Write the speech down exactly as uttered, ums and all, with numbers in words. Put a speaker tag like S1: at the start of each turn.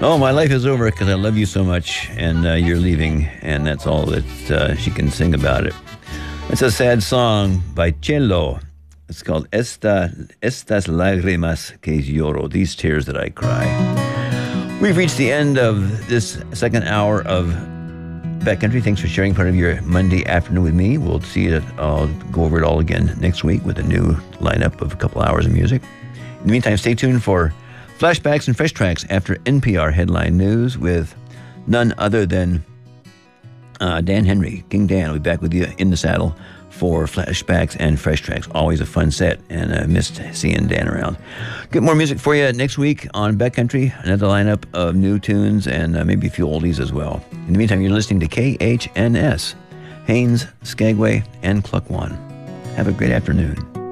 S1: Oh, my life is over because I love you so much, and uh, you're leaving, and that's all that uh, she can sing about it. It's a sad song by Cello. It's called Esta, Estas Lágrimas que Lloro, These Tears That I Cry. We've reached the end of this second hour of Backcountry. Thanks for sharing part of your Monday afternoon with me. We'll see it. I'll go over it all again next week with a new lineup of a couple hours of music. In the meantime, stay tuned for flashbacks and fresh tracks after N P R headline news with none other than uh, Dan Henry. King Dan will be back with you in the saddle for flashbacks and fresh tracks. Always a fun set, and I uh, missed seeing Dan around. Get more music for you next week on Backcountry. Another lineup of new tunes and uh, maybe a few oldies as well. In the meantime, you're listening to K H N S, Haines, Skagway, and Cluckwan. Have a great afternoon.